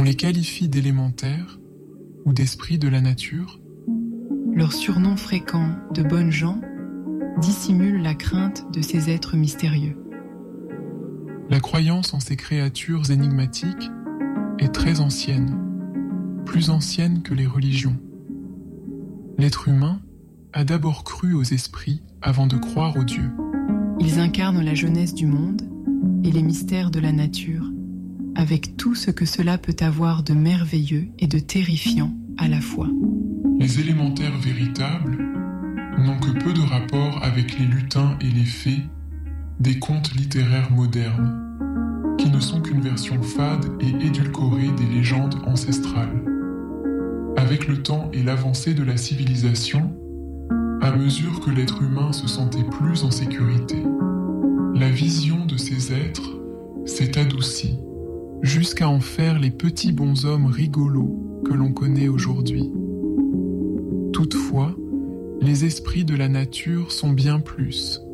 les qualifie d'élémentaires ou d'esprits de la nature. Leur surnom fréquent de bonnes gens dissimule la crainte de ces êtres mystérieux. La croyance en ces créatures énigmatiques est très ancienne, plus ancienne que les religions. L'être humain a d'abord cru aux esprits avant de croire aux dieux. Ils incarnent la jeunesse du monde et les mystères de la nature, avec tout ce que cela peut avoir de merveilleux et de terrifiant à la fois. Les élémentaires véritables n'ont que peu de rapport avec les lutins et les fées des contes littéraires modernes, qui ne sont qu'une version fade et édulcorée des légendes ancestrales. Avec le temps et l'avancée de la civilisation, à mesure que l'être humain se sentait plus en sécurité, la vision de ces êtres s'est adoucie, jusqu'à en faire les petits bonshommes rigolos que l'on connaît aujourd'hui. Toutefois, les esprits de la nature sont bien plus.